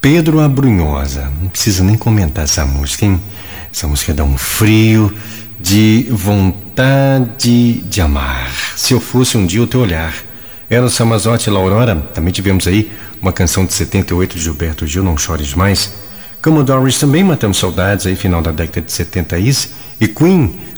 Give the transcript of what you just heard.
Pedro Abrunhosa, não precisa nem comentar essa música, hein? Essa música dá um frio de vontade de amar. Se eu fosse um dia o teu olhar. Eros Ramazzotti e L'Aurora, também tivemos aí uma canção de 78 de Gilberto Gil, Não Chores Mais. Commodores também, Matamos Saudades, aí final da década de 70 e Queen,